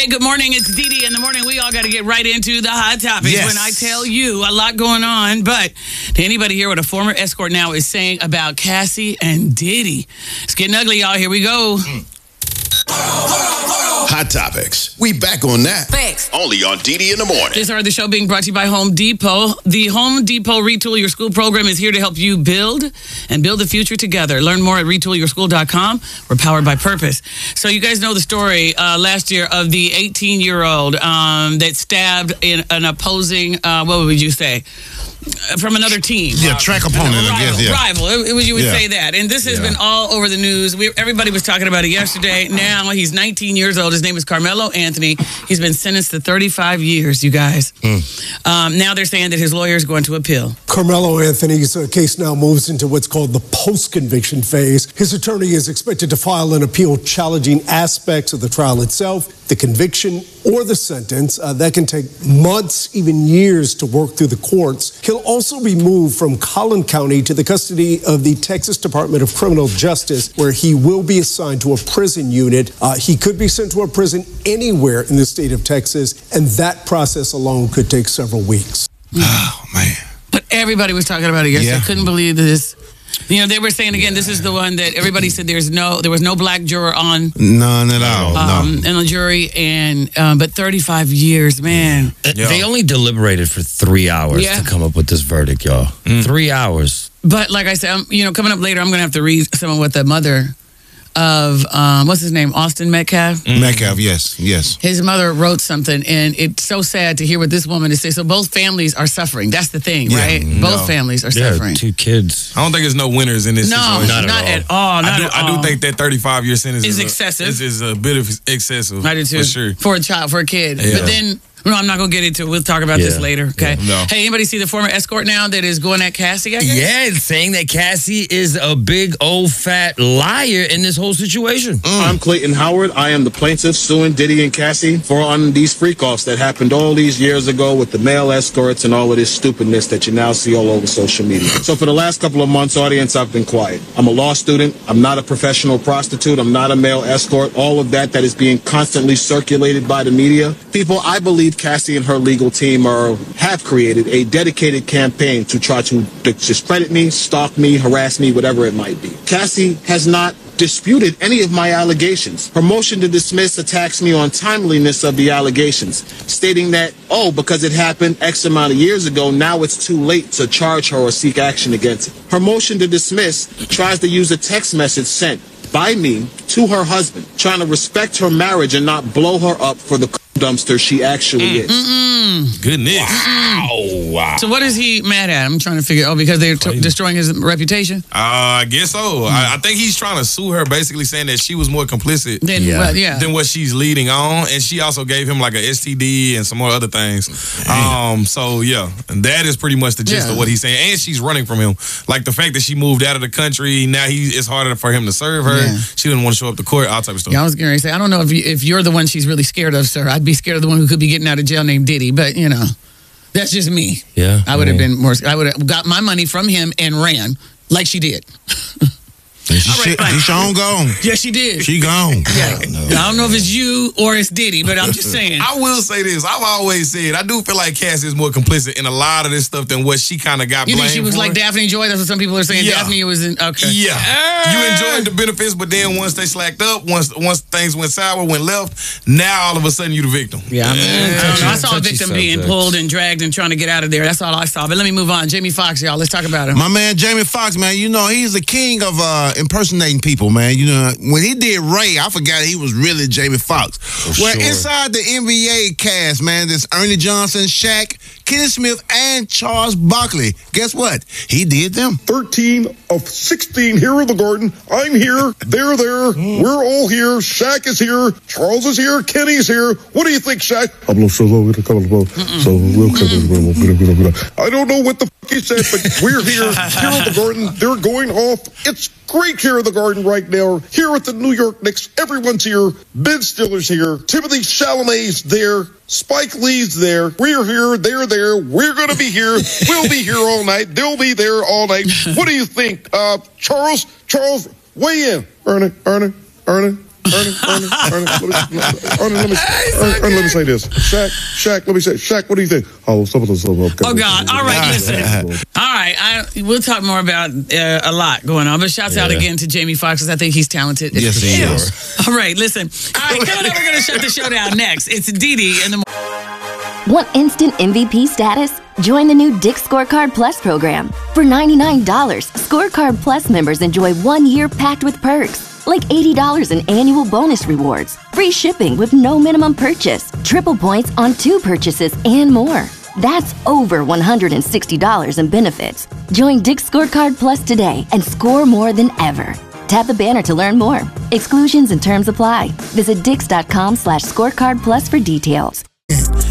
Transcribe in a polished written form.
Hey, good morning. It's Dee Dee in the morning. We all got to get right into the hot topics. Yes. When I tell you a lot going on, but to anybody here what a former escort now is saying about Cassie and Diddy. It's getting ugly, y'all. Here we go. Hot Topics. We back on that. Thanks. Only on Dee in the morning. This hour of the show being brought to you by Home Depot. The Home Depot Retool Your School program is here to help you build the future together. Learn more at retoolyourschool.com. We're powered by purpose. So you guys know the story last year of the 18-year-old that stabbed in an opposing, what would you say? From another team. Yeah, track opponent, I guess. Yeah. Rival. You would say that. And this has been all over the news. Everybody was talking about it yesterday. Now he's 19 years old. His name is Carmelo Anthony. He's been sentenced to 35 years, you guys. Now they're saying that his lawyer is going to appeal. Carmelo Anthony's case now moves into what's called the post-conviction phase. His attorney is expected to file an appeal challenging aspects of the trial itself, the conviction, or the sentence. That can take months, even years to work through the courts. He'll also be moved from Collin County to the custody of the Texas Department of Criminal Justice, where he will be assigned to a prison unit. He could be sent to a prison anywhere in the state of Texas, and that process alone could take several weeks. Oh, man. But everybody was talking about it yesterday. I couldn't believe this. You know, they were saying again, this is the one that everybody said there was no black juror on. None at all. In the jury, and but 35 years, man. They only deliberated for 3 hours to come up with this verdict, y'all. 3 hours. But like I said, coming up later, I'm going to have to read some of what the mother of, what's his name, Austin Metcalf? Metcalf, yes. His mother wrote something, and it's so sad to hear what this woman is saying. So both families are suffering. That's the thing, right? Both families are suffering. 2 kids. I don't think there's no winners in this situation. Not at all. I do think that 35-year sentence is excessive. Is a bit of excessive. I do too. For sure. For a child, for a kid. Yeah. But then... No, I'm not going to get into it. We'll talk about this later, okay? No. Hey, anybody see the former escort now that is going at Cassie, I guess? Yeah, it's saying that Cassie is a big old fat liar in this whole situation. I'm Clayton Howard. I am the plaintiff suing Diddy and Cassie on these freak-offs that happened all these years ago with the male escorts and all of this stupidness that you now see all over social media. So for the last couple of months, audience, I've been quiet. I'm a law student. I'm not a professional prostitute. I'm not a male escort. All of that is being constantly circulated by the media. People, I believe Cassie and her legal team have created a dedicated campaign to try to discredit me, stalk me, harass me, whatever it might be. Cassie has not disputed any of my allegations. Her motion to dismiss attacks me on timeliness of the allegations, stating that, because it happened X amount of years ago, now it's too late to charge her or seek action against it. Her motion to dismiss tries to use a text message sent by me to her husband, trying to respect her marriage and not blow her up for the dumpster she actually is. Goodness. Wow. So what is he mad at? I'm trying to figure out, because they're destroying his reputation? I guess so. I think he's trying to sue her, basically saying that she was more complicit than what she's leading on. And she also gave him like a STD and some more other things. So, yeah, that is pretty much the gist of what he's saying. And she's running from him. Like the fact that she moved out of the country, now it's harder for him to serve her. She didn't want to show up to court, all type of stuff. Yeah, I was going to say, I don't know if you're the one she's really scared of, sir. I'd be scared of the one who could be getting out of jail named Diddy, but that's just me. Yeah. I would have been more, I would have got my money from him and ran like she did. She's gone. Yeah, she did. She gone. Yeah. I don't know if it's you or it's Diddy, but I'm just saying. I will say this. I've always said, I do feel like Cassie is more complicit in a lot of this stuff than what she kind of got blamed for. You think she was like Daphne Joy? That's what some people are saying. Daphne was in, okay. Yeah. You enjoyed the benefits, but then once they slacked up, once things went sour, went left, now all of a sudden you the victim. Yeah. I saw a victim being pulled and dragged and trying to get out of there. That's all I saw. But let me move on. Jamie Foxx, y'all. Let's talk about him. My man, Jamie Foxx, man, he's the king of impersonating people, man. When he did Ray, I forgot he was really Jamie Foxx. Inside the NBA cast, man, there's Ernie Johnson, Shaq, Kenny Smith, and Charles Barkley. Guess what? He did them. 13 of 16 here in the Garden. I'm here. They're there. We're all here. Shaq is here. Charles is here. Kenny's here. What do you think, Shaq? I don't know what the fuck he said, but we're here in the Garden. They're going off. It's great here in the Garden right now. Here at the New York Knicks, everyone's here. Ben Stiller's here. Timothy Chalamet's there. Spike Lee's there. We're here. They're there. We're going to be here. We'll be here all night. They'll be there all night. What do you think? Charles, weigh in. Ernie. Ernie, let me say this. Shaq, let me say, Shaq, what do you think? Oh, God. All right, listen. All right, we'll talk more about a lot going on, but shouts out again to Jamie Foxx, because I think he's talented. Yes, he is. All right, listen. All right, coming up, we're going to shut the show down next. It's Dee in the morning. Want instant MVP status? Join the new Dick's Scorecard Plus program. For $99, Scorecard Plus members enjoy 1 year packed with perks, like $80 in annual bonus rewards, free shipping with no minimum purchase, triple points on 2 purchases, and more. That's over $160 in benefits. Join Dick's Scorecard Plus today and score more than ever. Tap the banner to learn more. Exclusions and terms apply. Visit Dix.com/scorecard plus for details.